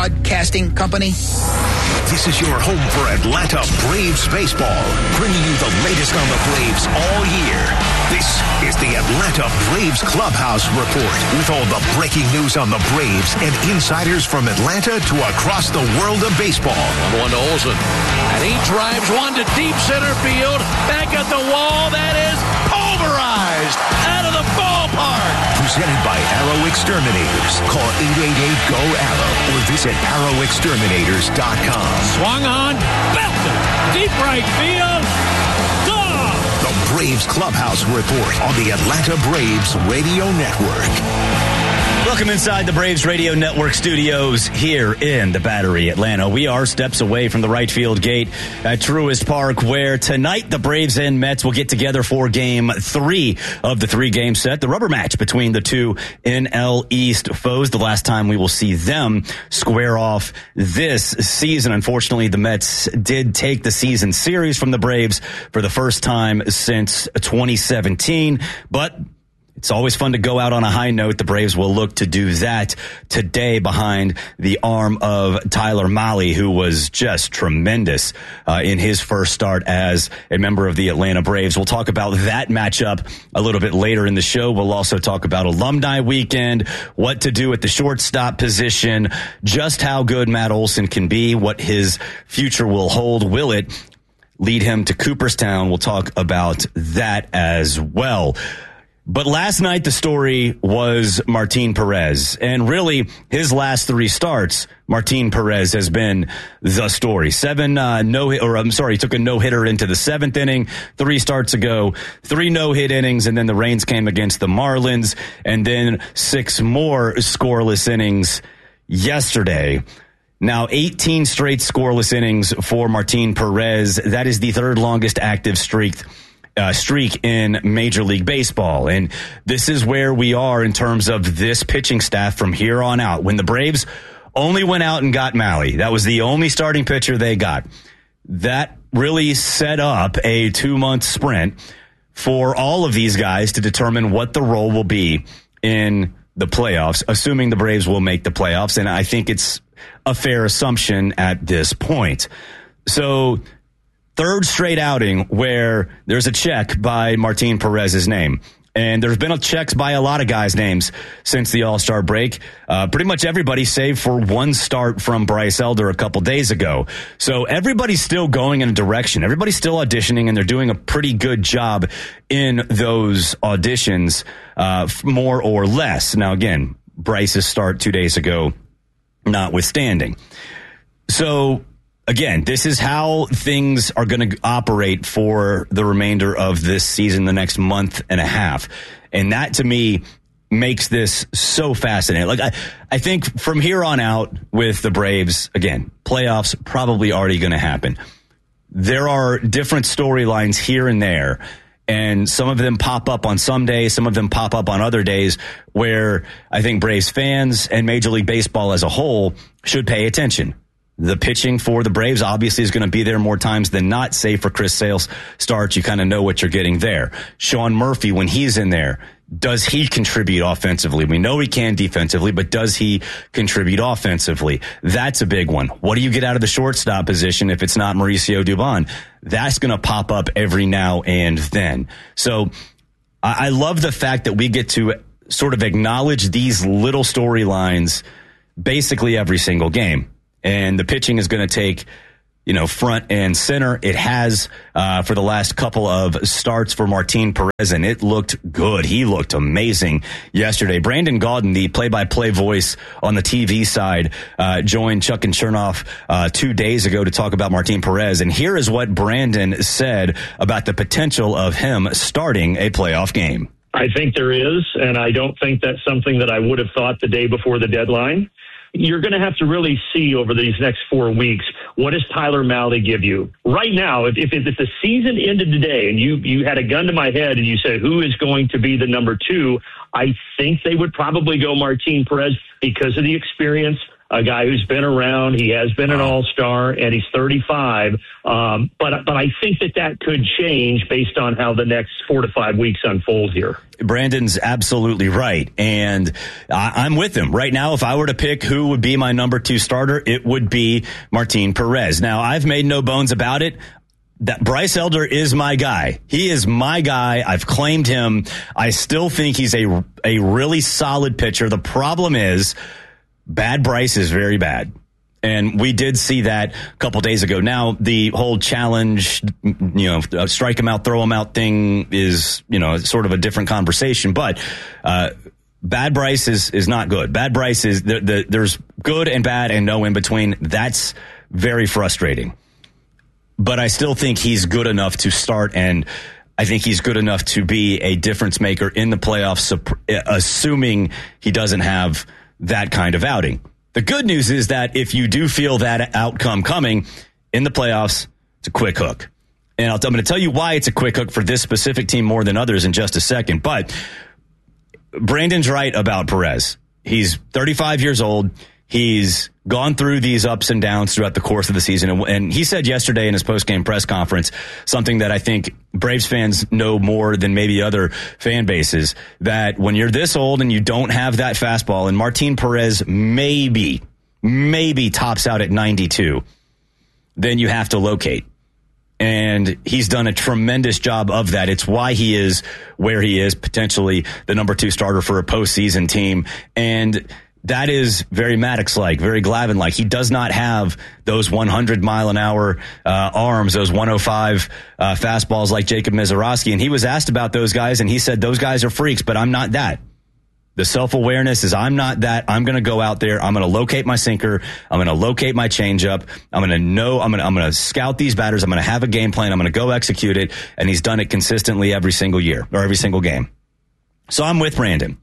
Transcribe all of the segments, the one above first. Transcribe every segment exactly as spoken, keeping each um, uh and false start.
Broadcasting Company. This is your home for Atlanta Braves baseball, bringing you the latest on the Braves all year. This is the Atlanta Braves Clubhouse Report, with all the breaking news on the Braves and insiders from Atlanta to across the world of baseball. one one to Olsen, and he drives one to deep center field, back at the wall. That is pulverized out of the ballpark. Presented by Arrow Exterminators. Call eight eight eight, G O, ARROW or visit arrow exterminators dot com. Swung on, belted, deep right field, gone! The Braves Clubhouse Report on the Atlanta Braves Radio Network. Welcome inside the Braves Radio Network studios here in the Battery, Atlanta. We are steps away from the right field gate at Truist Park, where tonight the Braves and Mets will get together for game three of the three-game set, the rubber match between the two N L East foes. The last time we will see them square off this season. Unfortunately, the Mets did take the season series from the Braves for the first time since twenty seventeen, but it's always fun to go out on a high note. The Braves will look to do that today behind the arm of Tyler Mahle, who was just tremendous uh, in his first start as a member of the Atlanta Braves. We'll talk about that matchup a little bit later in the show. We'll also talk about Alumni Weekend, what to do at the shortstop position, just how good Matt Olson can be, what his future will hold. Will it lead him to Cooperstown? We'll talk about that as well. But last night, the story was Martin Perez. And really, his last three starts, Martin Perez has been the story. Seven, uh, no, or I'm sorry, he took a no-hitter into the seventh inning three starts ago, three no-hit innings, and then the rains came against the Marlins, and then six more scoreless innings yesterday. Now, eighteen straight scoreless innings for Martin Perez. That is the third longest active streak Uh, streak in Major League Baseball. And this is where we are in terms of this pitching staff from here on out. When the Braves only went out and got Mahle, that was the only starting pitcher they got. That really set up a two-month sprint for all of these guys to determine what the role will be in the playoffs, assuming the Braves will make the playoffs. And I think it's a fair assumption at this point. So, third straight outing where there's a check by Martin Perez's name. And there's been a checks by a lot of guys' names since the All-Star break. Uh, pretty much everybody save for one start from Bryce Elder a couple days ago. So everybody's still going in a direction. Everybody's still auditioning, and they're doing a pretty good job in those auditions, uh, more or less. Now, again, Bryce's start two days ago notwithstanding. So, again, this is how things are going to operate for the remainder of this season, the next month and a half. And that, to me, makes this so fascinating. Like, I, I think from here on out with the Braves, again, playoffs probably already going to happen. There are different storylines here and there, and some of them pop up on some days, some of them pop up on other days, where I think Braves fans and Major League Baseball as a whole should pay attention. The pitching for the Braves obviously is going to be there more times than not, save for Chris Sale's starts. You kind of know what you're getting there. Sean Murphy, when he's in there, does he contribute offensively? We know he can defensively, but does he contribute offensively? That's a big one. What do you get out of the shortstop position if it's not Mauricio Dubon? That's going to pop up every now and then. So I, I love the fact that we get to sort of acknowledge these little storylines basically every single game. And the pitching is going to take, you know, front and center. It has uh, for the last couple of starts for Martin Perez, and it looked good. He looked amazing yesterday. Brandon Gaudin, the play-by-play voice on the T V side, uh, joined Chuck and Chernoff uh, two days ago to talk about Martin Perez. And here is what Brandon said about the potential of him starting a playoff game. I think there is, and I don't think that's something that I would have thought the day before the deadline. You're going to have to really see over these next four weeks, what does Tyler Mahle give you? Right now, if, if, if the season ended today and you, you had a gun to my head and you said, who is going to be the number two, I think they would probably go Martin Perez because of the experience, a guy who's been around. He has been an all-star, and he's thirty-five. Um, but but I think that that could change based on how the next four to five weeks unfold here. Brandon's absolutely right, and I, I'm with him. Right now, if I were to pick who would be my number two starter, it would be Martin Perez. Now, I've made no bones about it. That Bryce Elder is my guy. He is my guy. I've claimed him. I still think he's a, a really solid pitcher. The problem is bad Bryce is very bad. And we did see that a couple days ago. Now, the whole challenge, you know, strike him out, throw him out thing is, you know, sort of a different conversation. But uh, bad Bryce is, is not good. Bad Bryce is, the, the, there's good and bad and no in between. That's very frustrating. But I still think he's good enough to start, and I think he's good enough to be a difference maker in the playoffs, assuming he doesn't have that kind of outing. The good news is that if you do feel that outcome coming in the playoffs, it's a quick hook. And I'll, I'm going to tell you why it's a quick hook for this specific team more than others in just a second. But Brandon's right about Perez. He's thirty-five years old. He's gone through these ups and downs throughout the course of the season. And, and he said yesterday in his post-game press conference something that I think Braves fans know more than maybe other fan bases, that when you're this old and you don't have that fastball, and Martin Perez maybe, maybe tops out at ninety-two, then you have to locate. And he's done a tremendous job of that. It's why he is where he is, potentially the number two starter for a postseason team. And that is very Maddox-like, very Glavine-like. He does not have those one hundred mile an hour uh, arms, those one oh five uh, fastballs like Jacob Misiorowski. And he was asked about those guys, and he said, those guys are freaks, but I'm not that. The self-awareness is I'm not that. I'm going to go out there. I'm going to locate my sinker. I'm going to locate my changeup. I'm going to know. I'm going to, I'm going to scout these batters. I'm going to have a game plan. I'm going to go execute it. And he's done it consistently every single year or every single game. So I'm with Brandon.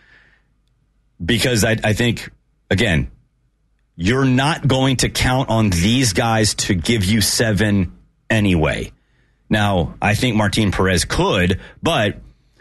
Because I, I think, again, you're not going to count on these guys to give you seven anyway. Now, I think Martin Perez could, but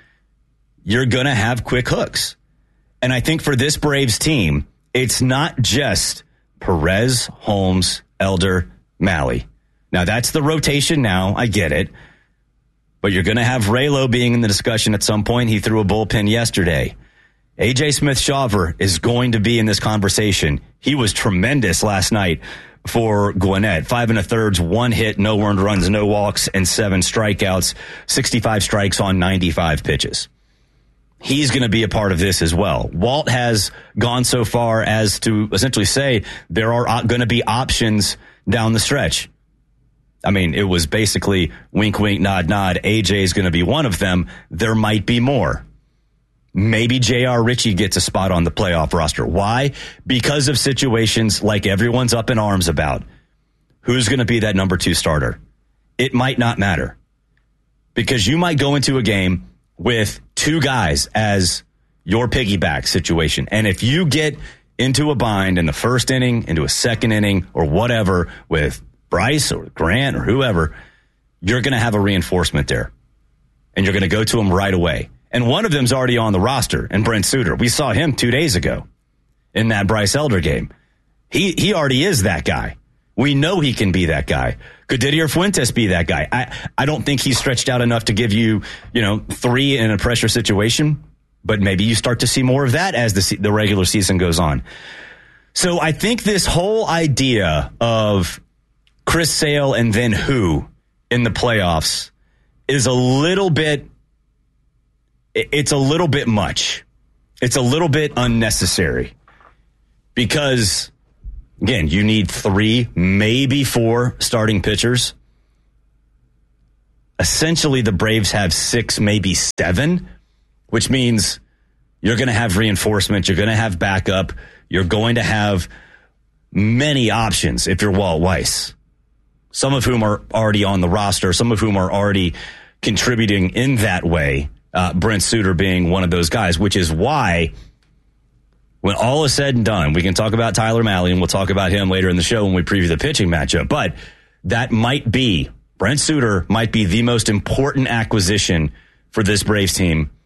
you're going to have quick hooks. And I think for this Braves team, it's not just Perez, Holmes, Elder, Mahle. Now, that's the rotation now. I get it. But you're going to have Raylo being in the discussion at some point. He threw a bullpen yesterday. A J Smith-Shawver is going to be in this conversation. He was tremendous last night for Gwinnett. Five and a thirds, one hit, no earned runs, no walks, and seven strikeouts. sixty-five strikes on ninety-five pitches. He's going to be a part of this as well. Walt has gone so far as to essentially say there are going to be options down the stretch. I mean, it was basically wink, wink, nod, nod. A J is going to be one of them. There might be more. Maybe J R. Ritchie gets a spot on the playoff roster. Why? Because of situations like everyone's up in arms about. Who's going to be that number two starter? It might not matter. Because you might go into a game with two guys as your piggyback situation. And if you get into a bind in the first inning, into a second inning, or whatever with Bryce or Grant or whoever, you're going to have a reinforcement there. And you're going to go to him right away. And one of them's already on the roster, and Brent Suter. We saw him two days ago in that Bryce Elder game. He he already is that guy. We know he can be that guy. Could Didier Fuentes be that guy? I, I don't think he's stretched out enough to give you, you know, three in a pressure situation, but maybe you start to see more of that as the the regular season goes on. So I think this whole idea of Chris Sale and then who in the playoffs is a little bit It's a little bit much. It's a little bit unnecessary because, again, you need three, maybe four starting pitchers. Essentially, the Braves have six, maybe seven, which means you're going to have reinforcement. You're going to have backup. You're going to have many options if you're Walt Weiss, some of whom are already on the roster, some of whom are already contributing in that way. Uh, Brent Suter being one of those guys, which is why when all is said and done, we can talk about Tyler Mahle, and we'll talk about him later in the show when we preview the pitching matchup. But that might be, Brent Suter might be the most important acquisition for this Braves team